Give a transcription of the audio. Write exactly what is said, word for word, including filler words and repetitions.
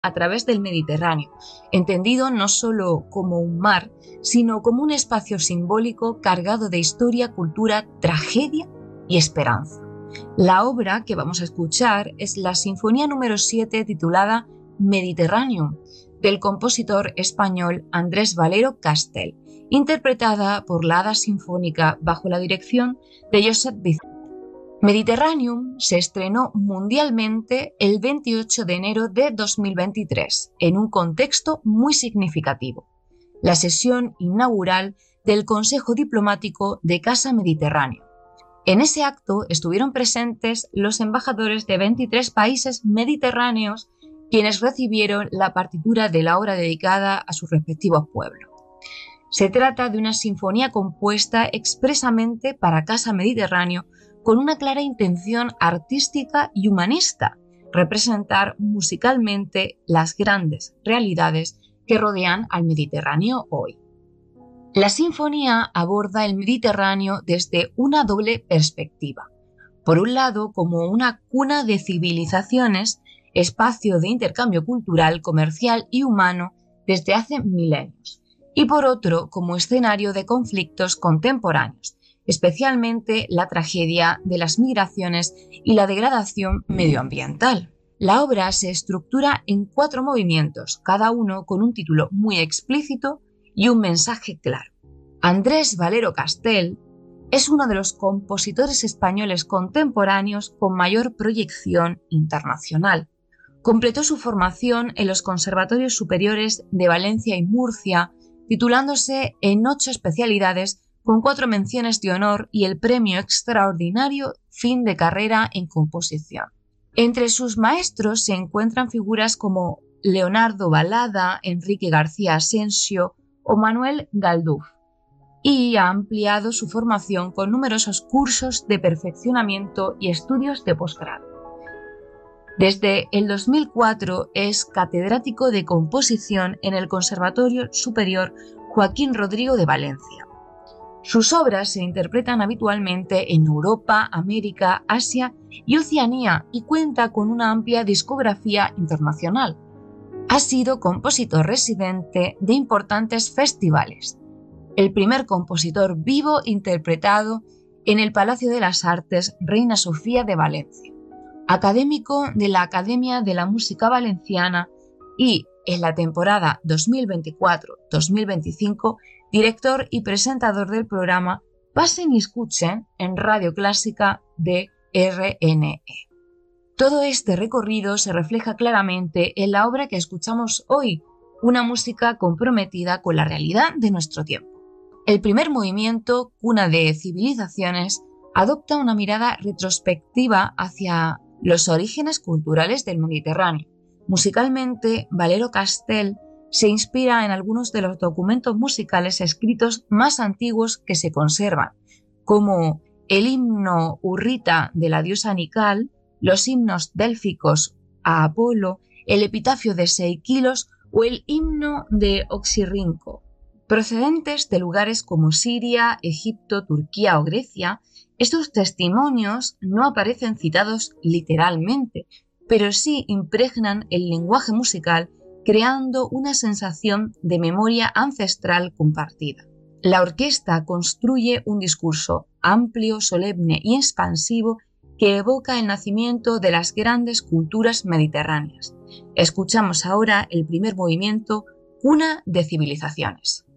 a través del Mediterráneo, entendido no solo como un mar, sino como un espacio simbólico cargado de historia, cultura, tragedia y esperanza. La obra que vamos a escuchar es la Sinfonía número siete titulada Mediterraneum, del compositor español Andrés Valero Castell, interpretada por la Hada Sinfónica bajo la dirección de Josep Vicente. Mediterraneum se estrenó mundialmente el veintiocho de enero de dos mil veintitrés, en un contexto muy significativo: la sesión inaugural del Consejo Diplomático de Casa Mediterráneo. En ese acto estuvieron presentes los embajadores de veintitrés países mediterráneos, quienes recibieron la partitura de la obra dedicada a sus respectivos pueblos. Se trata de una sinfonía compuesta expresamente para Casa Mediterráneo, con una clara intención artística y humanista: representar musicalmente las grandes realidades que rodean al Mediterráneo hoy. La sinfonía aborda el Mediterráneo desde una doble perspectiva. Por un lado, como una cuna de civilizaciones, espacio de intercambio cultural, comercial y humano desde hace milenios, y por otro, como escenario de conflictos contemporáneos, especialmente la tragedia de las migraciones y la degradación medioambiental. La obra se estructura en cuatro movimientos, cada uno con un título muy explícito y un mensaje claro. Andrés Valero Castell es uno de los compositores españoles contemporáneos con mayor proyección internacional. Completó su formación en los conservatorios superiores de Valencia y Murcia, titulándose en ocho especialidades, con cuatro menciones de honor y el premio extraordinario fin de carrera en composición. Entre sus maestros se encuentran figuras como Leonardo Balada, Enrique García Asensio o Manuel Galduf, y ha ampliado su formación con numerosos cursos de perfeccionamiento y estudios de posgrado. Desde el dos mil cuatro es catedrático de composición en el Conservatorio Superior Joaquín Rodrigo de Valencia. Sus obras se interpretan habitualmente en Europa, América, Asia y Oceanía, y cuenta con una amplia discografía internacional. Ha sido compositor residente de importantes festivales. El primer compositor vivo interpretado en el Palacio de las Artes Reina Sofía de Valencia. Académico de la Academia de la Música Valenciana y, en la temporada dos mil veinticuatro dos mil veinticinco, director y presentador del programa Pasen y Escuchen en Radio Clásica de R N E. Todo este recorrido se refleja claramente en la obra que escuchamos hoy, una música comprometida con la realidad de nuestro tiempo. El primer movimiento, Cuna de Civilizaciones, adopta una mirada retrospectiva hacia los orígenes culturales del Mediterráneo. Musicalmente, Valero Castell se inspira en algunos de los documentos musicales escritos más antiguos que se conservan, como el himno hurrita de la diosa Nical, los himnos délficos a Apolo, el epitafio de Seikilos o el himno de Oxirrinco. Procedentes de lugares como Siria, Egipto, Turquía o Grecia, estos testimonios no aparecen citados literalmente, pero sí impregnan el lenguaje musical, creando una sensación de memoria ancestral compartida. La orquesta construye un discurso amplio, solemne y expansivo que evoca el nacimiento de las grandes culturas mediterráneas. Escuchamos ahora el primer movimiento, Cuna de Civilizaciones.